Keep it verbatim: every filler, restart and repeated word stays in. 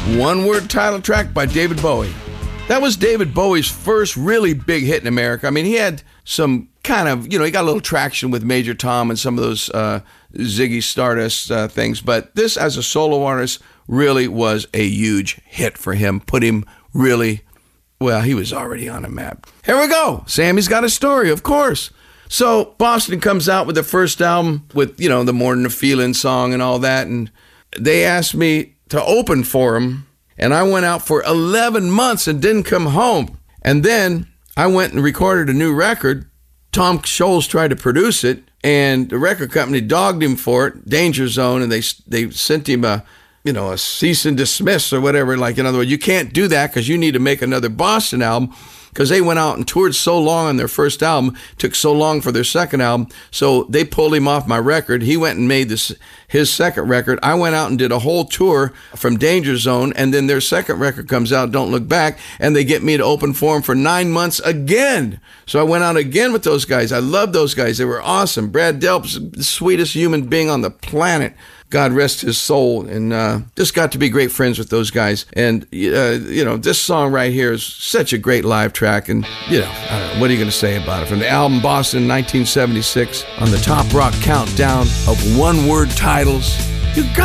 One Word title track by David Bowie. That was David Bowie's first really big hit in America. I mean, he had some kind of, you know, he got a little traction with Major Tom and some of those uh, Ziggy Stardust uh, things, but this as a solo artist really was a huge hit for him, put him really, well, he was already on a map. Here we go. Sammy's Got a Story, of course. So Boston comes out with the first album with, you know, the More Than a Feeling song and all that, and they asked me to open for them, and I went out for eleven months and didn't come home. And then I went and recorded a new record. Tom Scholz tried to produce it, and the record company dogged him for it, Danger Zone, and they they sent him a, you know, a cease and dismiss or whatever. Like, in other words, you can't do that because you need to make another Boston album, because they went out and toured so long on their first album, took so long for their second album, so they pulled him off my record. He went and made this his second record. I went out and did a whole tour from Danger Zone, and then their second record comes out, Don't Look Back, and they get me to open for them for nine months again. So I went out again with those guys. I love those guys. They were awesome. Brad Delp's the sweetest human being on the planet. God rest his soul, and uh, just got to be great friends with those guys. And, uh, you know, this song right here is such a great live track, and, you know, I don't know, what are you going to say about it? From the album Boston nineteen seventy-six, on the Top Rock Countdown of one-word titles, you got